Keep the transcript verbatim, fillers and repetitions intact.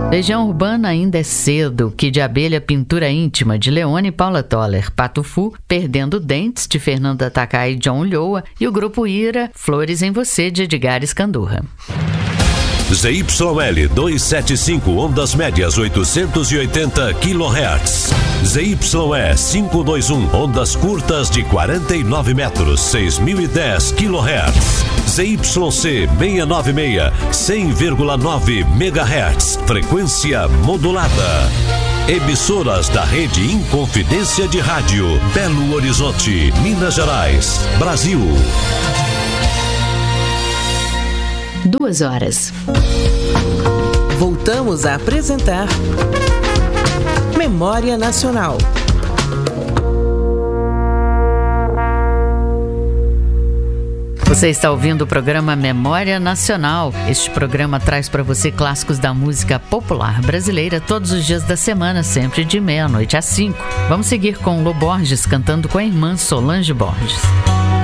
Legião Urbana, Ainda é Cedo, Kid de Abelha, Pintura Íntima, de Leone e Paula Toller, Pato Fu, Perdendo Dentes, de Fernanda Takai e John Ulloa, e o grupo Ira, Flores em Você, de Edgar Escandurra. Z Y L duzentos e setenta e cinco, ondas médias oitocentos e oitenta quilohertz. Z Y E quinhentos e vinte e um, ondas curtas de quarenta e nove metros, seis mil e dez quilohertz. Z Y C seiscentos e noventa e seis, cem vírgula nove megahertz, frequência modulada. Emissoras da rede Inconfidência de Rádio, Belo Horizonte, Minas Gerais, Brasil. Duas horas. Voltamos a apresentar Memória Nacional. Você está ouvindo o programa Memória Nacional. Este programa traz para você clássicos da música popular brasileira todos os dias da semana, sempre de meia-noite às cinco. Vamos seguir com Lô Borges cantando com a irmã Solange Borges.